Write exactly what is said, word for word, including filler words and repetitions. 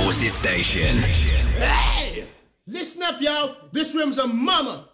Forces Station. Hey! Listen up, y'all. This room's a mama.